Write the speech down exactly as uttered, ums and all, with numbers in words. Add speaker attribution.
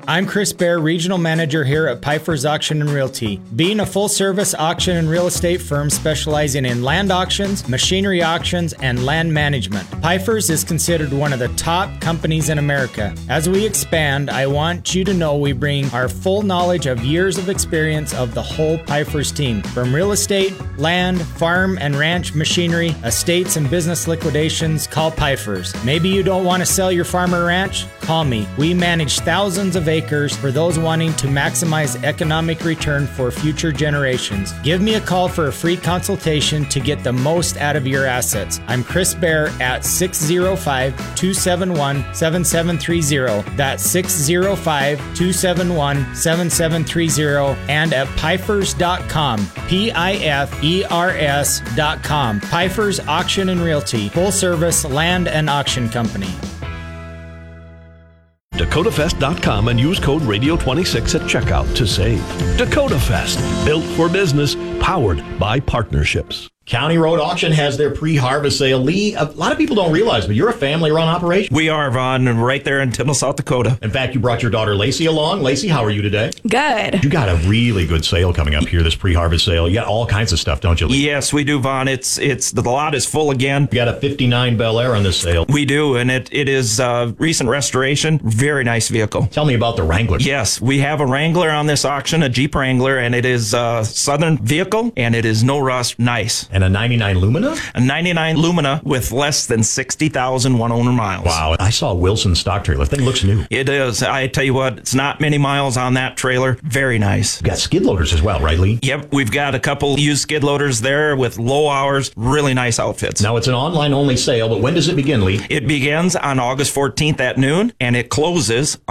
Speaker 1: I'm Chris Bear, Regional Manager here at Pfeiffer's Auction and Realty. Being a full-service auction and real estate firm specializing in land auctions, machinery auctions, and land management, Pfeiffer's is considered one of the top companies in America. As we expand, I want you to know we bring our full knowledge of years of experience of the whole Pfeiffer's team. From real estate, land, farm and ranch machinery, estates and business liquidations, call Pfeiffer's. Maybe you don't want to sell your farm or ranch? Call me. We manage thousands of acres for those wanting to maximize economic return for future generations. Give me a call for a free consultation to get the most out of your assets. I'm Chris Bear at six oh five, two seven one, seven seven three oh. That's six oh five, two seven one, seven seven three oh and at Pfeifers dot com. P I F E R S dot com. Pfeiffer's Auction and Realty, full service land and auction company.
Speaker 2: Dakota Fest dot com and use code radio twenty-six at checkout to save. Dakota Fest, built for business, powered by partnerships.
Speaker 3: County Road Auction has their pre-harvest sale. Lee, a lot of people don't realize, but you're a family-run operation.
Speaker 4: We are, Vaughn, right there in Timmel, South Dakota.
Speaker 3: In fact, you brought your daughter Lacey along. Lacey, how are you today?
Speaker 5: Good.
Speaker 3: You got a really good sale coming up here, this pre-harvest sale. You got all kinds of stuff, don't you, Lee?
Speaker 4: Yes, we do, Vaughn. It's it's the lot is full again.
Speaker 3: You got a fifty-nine Bel Air on this sale.
Speaker 4: We do, and it, it is uh, recent restoration. Very nice vehicle.
Speaker 3: Tell me about the Wrangler.
Speaker 4: Yes, we have a Wrangler on this auction, a Jeep Wrangler, and it is a Southern vehicle, and it is no rust. Nice.
Speaker 3: And a ninety-nine Lumina?
Speaker 4: A ninety-nine Lumina with less than sixty thousand one-owner miles.
Speaker 3: Wow. I saw Wilson stock trailer. Thing looks new.
Speaker 4: It is. I tell you what, it's not many miles on that trailer. Very nice.
Speaker 3: You got skid loaders as well, right, Lee?
Speaker 4: Yep. We've got a couple used skid loaders there with low hours. Really nice outfits.
Speaker 3: Now, it's an online-only sale, but when does it begin, Lee?
Speaker 4: It begins on August fourteenth at noon, and it closes